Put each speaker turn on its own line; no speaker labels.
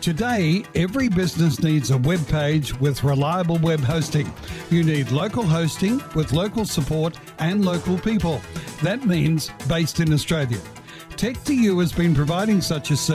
Today, every business needs a web page with reliable web hosting. You need local hosting with local support and local people. That means based in Australia. Tech2U has been providing such a service